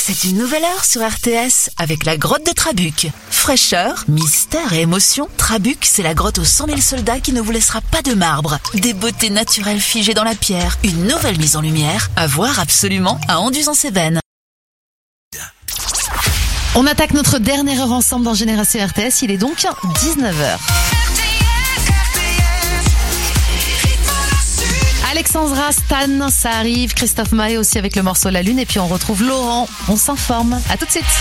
C'est une nouvelle heure sur RTS avec la grotte de Trabuc. Fraîcheur, mystère et émotion, Trabuc, c'est la grotte aux 100 000 soldats qui ne vous laissera pas de marbre. Des beautés naturelles figées dans la pierre, une nouvelle mise en lumière, à voir absolument à Anduze-en-Cévennes. On attaque notre dernière heure ensemble dans Génération RTS, il est donc 19h. Alexandra, Stan, ça arrive, Christophe Maé aussi avec le morceau La Lune et puis on retrouve Laurent, on s'informe, à tout de suite.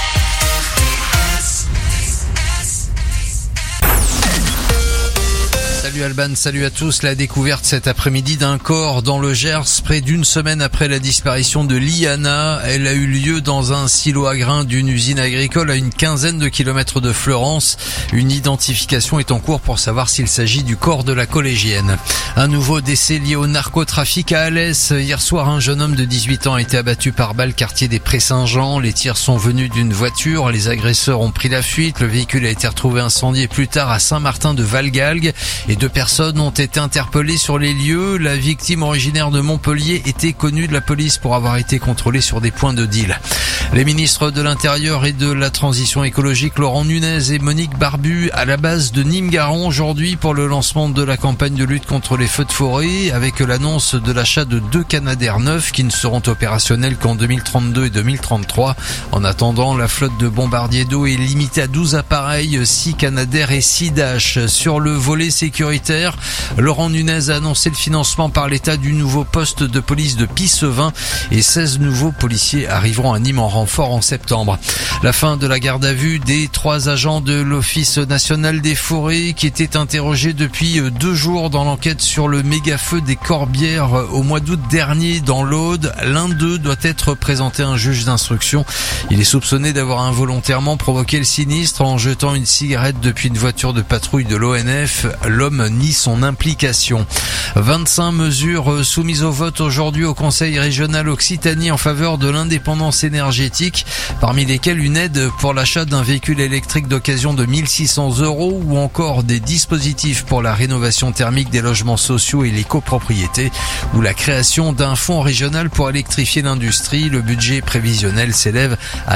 Salut Alban, salut à tous. La découverte cet après-midi d'un corps dans le Gers, près d'une semaine après la disparition de Liana. Elle a eu lieu dans un silo à grains d'une usine agricole à une quinzaine de kilomètres de Fleurance. Une identification est en cours pour savoir s'il s'agit du corps de la collégienne. Un nouveau décès lié au narcotrafic à Alès. Hier soir, un jeune homme de 18 ans a été abattu par balle, quartier des Prés-Saint-Jean. Les tirs sont venus d'une voiture. Les agresseurs ont pris la fuite. Le véhicule a été retrouvé incendié plus tard à Saint-Martin de Valgalgues. Et 2 personnes ont été interpellées sur les lieux. La victime originaire de Montpellier était connue de la police pour avoir été contrôlée sur des points de deal. Les ministres de l'Intérieur et de la Transition écologique, Laurent Nunez et Monique Barbu, à la base de Nîmes-Garons aujourd'hui pour le lancement de la campagne de lutte contre les feux de forêt, avec l'annonce de l'achat de 2 Canadair neufs qui ne seront opérationnels qu'en 2032 et 2033. En attendant, la flotte de bombardiers d'eau est limitée à 12 appareils, 6 Canadair et 6 Dash. Sur le volet sécuritaire, Laurent Nunez a annoncé le financement par l'État du nouveau poste de police de Pissevin et 16 nouveaux policiers arriveront à Nîmes en renfort en septembre. La fin de la garde à vue des 3 agents de l'Office national des forêts qui étaient interrogés depuis 2 jours dans l'enquête sur le méga-feu des Corbières au mois d'août dernier dans l'Aude. L'un d'eux doit être présenté à un juge d'instruction. Il est soupçonné d'avoir involontairement provoqué le sinistre en jetant une cigarette depuis une voiture de patrouille de l'ONF. L'homme nie son implication. 25 mesures soumises au vote aujourd'hui au Conseil régional Occitanie en faveur de l'indépendance énergétique, parmi lesquelles une aide pour l'achat d'un véhicule électrique d'occasion de 1 600 € ou encore des dispositifs pour la rénovation thermique des logements sociaux et les copropriétés ou la création d'un fonds régional pour électrifier l'industrie. Le budget prévisionnel s'élève à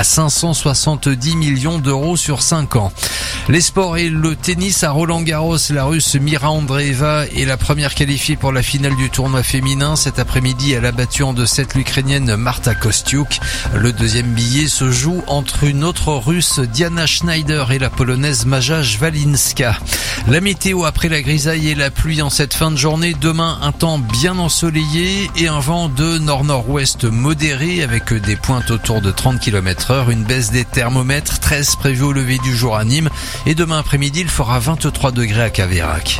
570 millions d'euros sur 5 ans. Les sports et le tennis à Roland-Garros, la Russe Mira Andreeva est la première qualifiée pour la finale du tournoi féminin. Cet après-midi, elle a battu en 2-7 l'Ukrainienne Marta Kostiuk. Le deuxième billet se joue entre une autre Russe, Diana Schneider, et la Polonaise Maja Jwalinska. La météo après la grisaille et la pluie en cette fin de journée. Demain, un temps bien ensoleillé et un vent de nord-nord-ouest modéré avec des pointes autour de 30 km/h. Une baisse des thermomètres, 13 prévus au lever du jour à Nîmes. Et demain après-midi, il fera 23 degrés à Caveyrac.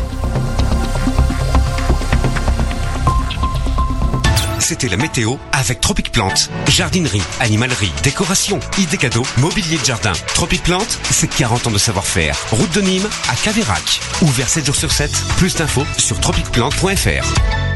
C'était la météo avec Tropic Plante. Jardinerie, animalerie, décoration, idées cadeaux, mobilier de jardin. Tropic Plante, c'est 40 ans de savoir-faire. Route de Nîmes à Caveyrac. Ouvert 7 jours sur 7. Plus d'infos sur tropicplante.fr.